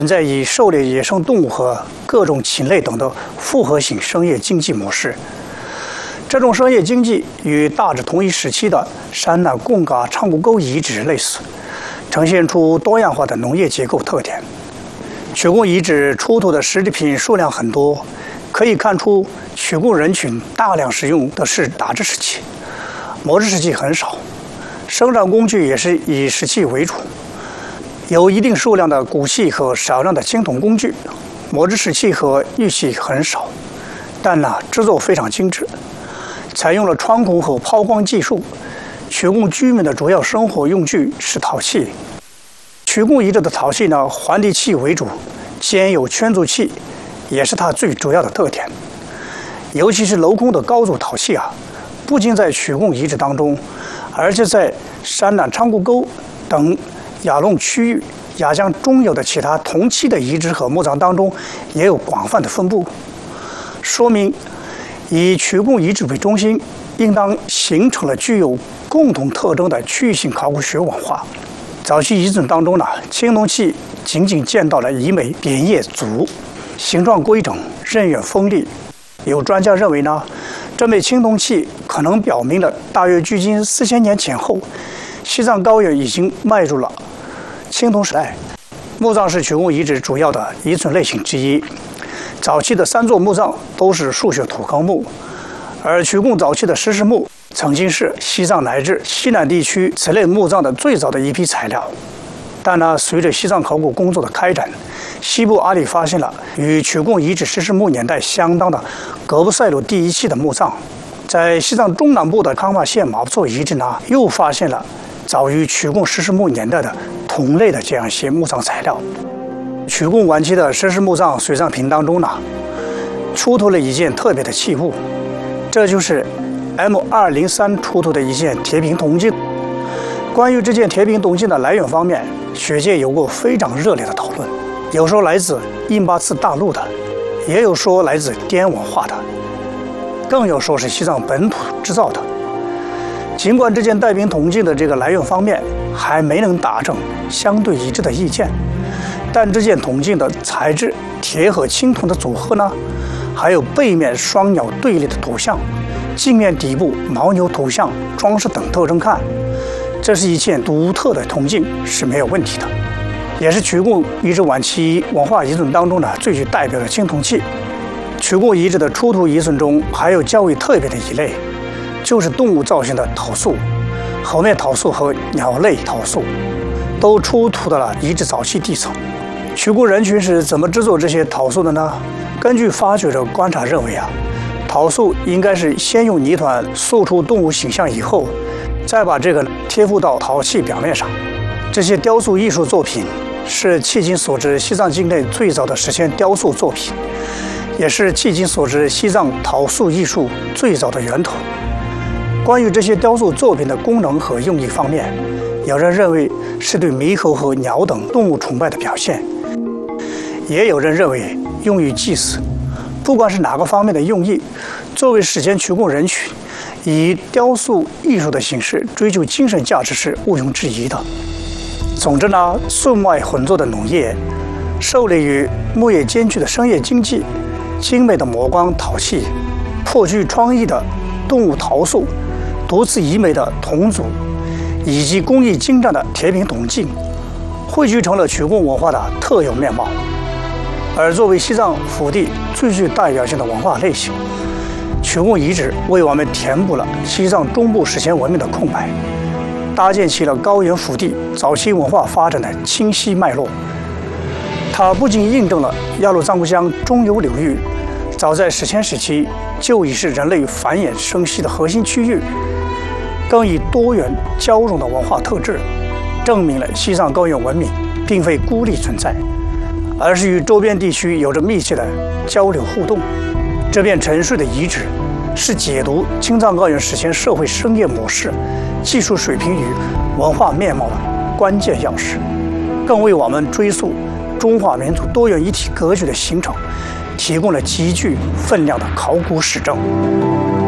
存在以狩猎野生动物和各种禽类等的复合型商业经济模式。这种商业经济与大致同一时期的山南贡嘎昌古沟遗址类似，呈现出多样化的农业结构特点。曲贡遗址出土的实地品数量很多，可以看出曲贡人群大量使用的是打制石器，磨制石器很少，生产工具也是以石器为主，有一定数量的骨器和少量的青铜工具，磨制石器和玉器很少，但制作非常精致，采用了穿孔和抛光技术。曲贡居民的主要生活用具是陶器。曲贡遗址的陶器环地器为主，兼有圈足器，也是它最主要的特点。尤其是镂空的高足陶器不仅在曲贡遗址当中，而且在山南昌古沟等雅弄区域、雅江中游的其他同期的遗址和墓葬当中也有广泛的分布，说明以曲贡遗址为中心，应当形成了具有共同特征的区域性考古学文化。早期遗址当中青铜器仅仅见到了一枚扁叶足，形状规整，刃远锋利。有专家认为这枚青铜器可能表明了大约距今4000年前后，西藏高原已经迈入了青铜时代。墓葬是曲贡遗址主要的遗存类型之一。早期的3座墓葬都是树穴土坑墓，而曲贡早期的石室墓曾经是西藏乃至西南地区此类墓葬的最早的一批材料。但随着西藏考古工作的开展，西部阿里发现了与曲贡遗址石室墓年代相当的格布赛鲁第一期的墓葬。在西藏中南部的康玛县马布措遗址又发现了早于曲贡石室墓年代的同类的这样一些墓葬材料。曲贡晚期的石室墓葬随葬品当中出土了一件特别的器物，这就是 M203 出土的一件铁柄铜镜。关于这件铁柄铜镜的来源方面，学界有过非常热烈的讨论，有说来自印巴次大陆的，也有说来自滇文化的，更有说是西藏本土制造的。尽管这件带柄铜镜的这个来源方面还没能达成相对一致的意见，但这件铜镜的材质铁和青铜的组合还有背面双鸟对立的图像，镜面底部牦牛图像装饰等特征看，这是一件独特的铜镜是没有问题的，也是曲贡遗址晚期文化遗存当中最具代表的青铜器。曲贡遗址的出土遗存中还有较为特别的一类，就是动物造型的陶塑，猴面陶塑和鸟类陶塑都出土到了遗址早期地层。曲贡人群是怎么制作这些陶塑的呢？根据发掘者观察认为陶塑应该是先用泥团塑出动物形象以后，再把这个贴附到陶器表面上。这些雕塑艺术作品是迄今所知西藏境内最早的实现雕塑作品，也是迄今所知西藏陶塑艺术最早的源头。关于这些雕塑作品的功能和用意方面，有人认为是对猕猴和鸟等动物崇拜的表现，也有人认为用于祭祀。不管是哪个方面的用意，作为史前曲贡人群，以雕塑艺术的形式追求精神价值是毋庸置疑的。总之粟麦混作的农业、狩猎与牧业兼具的商业经济、精美的磨光陶器、颇具创意的动物陶塑、独自一枚的铜足，以及工艺精湛的铁柄铜镜，汇聚成了曲贡文化的特有面貌。而作为西藏腹地最具代表性的文化类型，曲贡遗址为我们填补了西藏中部史前文明的空白，搭建起了高原腹地早期文化发展的清晰脉络。它不仅印证了雅鲁藏布江中游流域早在史前时期就已是人类繁衍生息的核心区域，更以多元交融的文化特质，证明了西藏高原文明并非孤立存在，而是与周边地区有着密切的交流互动。这片沉睡的遗址是解读青藏高原史前社会商业模式、技术水平与文化面貌的关键钥匙，更为我们追溯中华民族多元一体格局的形成提供了极具分量的考古史证。